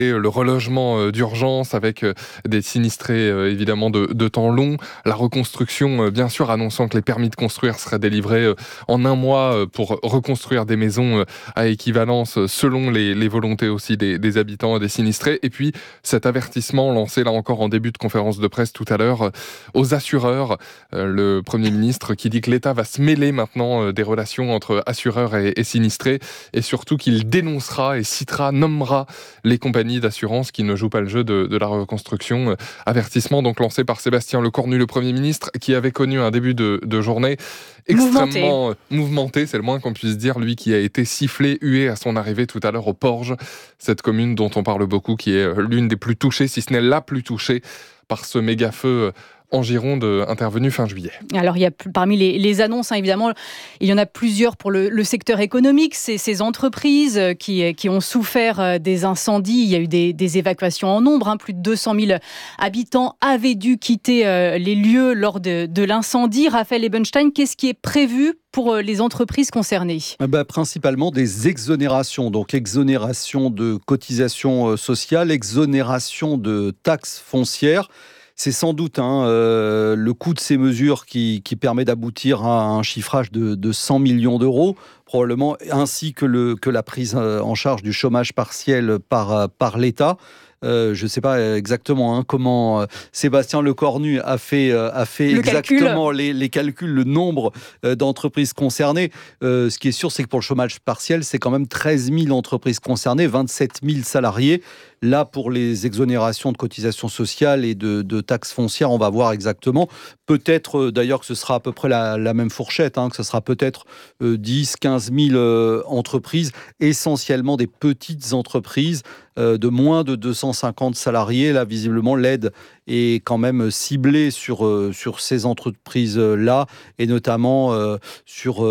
le relogement d'urgence avec des sinistrés évidemment de temps long, la reconstruction bien sûr annonçant que les permis de construire seraient délivrés en un mois pour reconstruire des maisons à équivalence selon les volontés aussi des habitants et des sinistrés. Et puis cet avertissement lancé là encore en début de conférence de presse tout à l'heure aux assureurs, le Premier ministre qui dit que l'État va se mêler maintenant des relations entre assureurs et sinistrés, et surtout qu'il dénoncera et citera, nommera les compagnies d'assurance qui ne jouent pas le jeu de la reconstruction. Avertissement donc lancé par Sébastien Lecornu, le Premier ministre, qui avait connu un début de journée extrêmement mouvementé, c'est le moins qu'on puisse dire, lui qui a été sifflé, hué à son arrivée tout à l'heure au Porge, cette commune dont on parle beaucoup, qui est l'une des plus touchées, si ce n'est la plus touchée par ce méga-feu en Gironde intervenu fin juillet. Alors il y a parmi les annonces, évidemment, il y en a plusieurs pour le secteur économique, ces entreprises qui ont souffert des incendies. Il y a eu des évacuations en nombre, plus de 200 000 habitants avaient dû quitter les lieux lors de l'incendie. Raphaël Ebenstein, qu'est-ce qui est prévu pour les entreprises concernées ? Principalement des exonérations, donc exonération de cotisations sociales, exonération de taxes foncières. C'est sans doute le coût de ces mesures qui permet d'aboutir à un chiffrage de 100 millions d'euros, probablement, ainsi que la prise en charge du chômage partiel par l'État. Je ne sais pas exactement comment Sébastien Lecornu a fait exactement les calculs, le nombre d'entreprises concernées. Ce qui est sûr, c'est que pour le chômage partiel, c'est quand même 13 000 entreprises concernées, 27 000 salariés. Là, pour les exonérations de cotisations sociales et de taxes foncières, on va voir exactement. Peut-être d'ailleurs que ce sera à peu près la même fourchette, que ce sera peut-être 10 15 000 entreprises, essentiellement des petites entreprises de moins de 250 salariés. Là, visiblement, l'aide est quand même ciblée sur ces entreprises-là, et notamment sur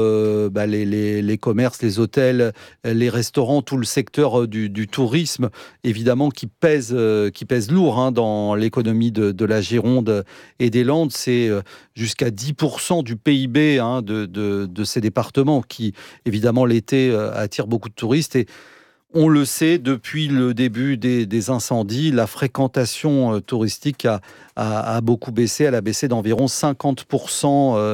les commerces, les hôtels, les restaurants, tout le secteur du tourisme, évidemment, qui pèse lourd dans l'économie de la Gironde et des Landes. C'est jusqu'à 10% du PIB de ces départements qui, évidemment, l'été attirent beaucoup de touristes. Et on le sait, depuis le début des incendies, la fréquentation touristique a beaucoup baissé. Elle a baissé d'environ 50%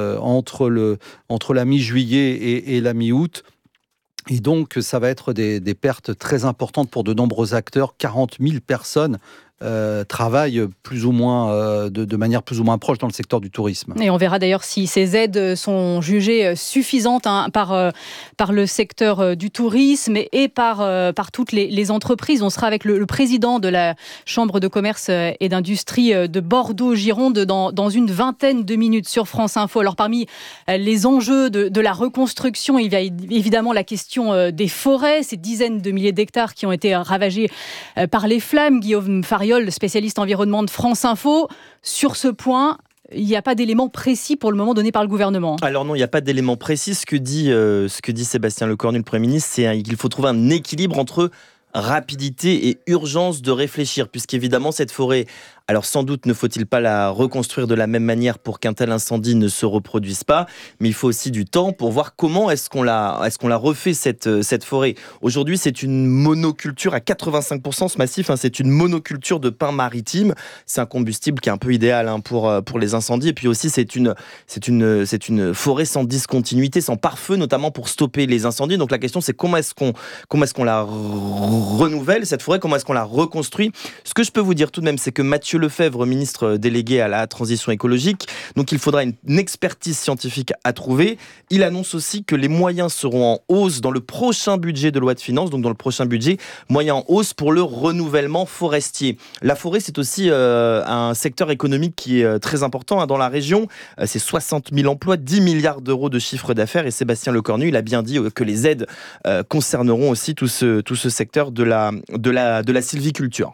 entre la mi-juillet et la mi-août. Et donc, ça va être des pertes très importantes pour de nombreux acteurs. 40 000 personnes travaillent plus ou moins de manière plus ou moins proche dans le secteur du tourisme. Et on verra d'ailleurs si ces aides sont jugées suffisantes par le secteur du tourisme et par toutes les entreprises. On sera avec le président de la Chambre de commerce et d'industrie de Bordeaux-Gironde dans une vingtaine de minutes sur France Info. Alors parmi les enjeux de la reconstruction, il y a évidemment la question des forêts, ces dizaines de milliers d'hectares qui ont été ravagés par les flammes. Guillaume Fariol, spécialiste environnement de France Info. Sur ce point, il n'y a pas d'éléments précis pour le moment donné par le gouvernement. Alors non, il n'y a pas d'éléments précis. Ce que dit Sébastien Lecornu, le Premier ministre, c'est qu'il faut trouver un équilibre entre rapidité et urgence de réfléchir, puisqu'évidemment cette forêt, alors sans doute ne faut-il pas la reconstruire de la même manière pour qu'un tel incendie ne se reproduise pas, mais il faut aussi du temps pour voir comment est-ce qu'on la refait cette forêt. Aujourd'hui, c'est une monoculture à 85%, ce massif, c'est une monoculture de pin maritime. C'est un combustible qui est un peu idéal pour les incendies, et puis aussi c'est une forêt sans discontinuité, sans pare-feu, notamment pour stopper les incendies. Donc la question, c'est comment est-ce qu'on la renouvelle cette forêt, comment est-ce qu'on la reconstruit. Ce que je peux vous dire tout de même, c'est que Mathieu Lefèvre, ministre délégué à la transition écologique, donc il faudra une expertise scientifique à trouver. Il annonce aussi que les moyens seront en hausse dans le prochain budget de loi de finances, donc dans le prochain budget, moyens en hausse pour le renouvellement forestier. La forêt, c'est aussi un secteur économique qui est très important dans la région. C'est 60 000 emplois, 10 milliards d'euros de chiffre d'affaires, et Sébastien Lecornu, il a bien dit que les aides concerneront aussi tout ce secteur de la sylviculture.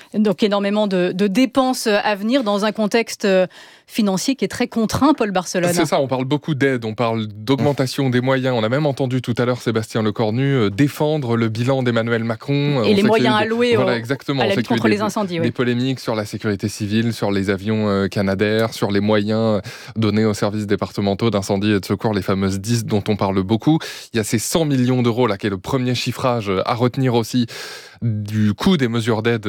Donc énormément de dépenses à venir dans un contexte financier qui est très contraint, Paul Barcelone. C'est ça, on parle beaucoup d'aide, on parle d'augmentation des moyens. On a même entendu tout à l'heure Sébastien Lecornu défendre le bilan d'Emmanuel Macron. Et les moyens alloués à la lutte contre les incendies. Des polémiques sur la sécurité civile, sur les avions Canadair, sur les moyens donnés aux services départementaux d'incendie et de secours, les fameuses 10 dont on parle beaucoup. Il y a ces 100 millions d'euros là, qui est le premier chiffrage à retenir aussi du coût des mesures d'aide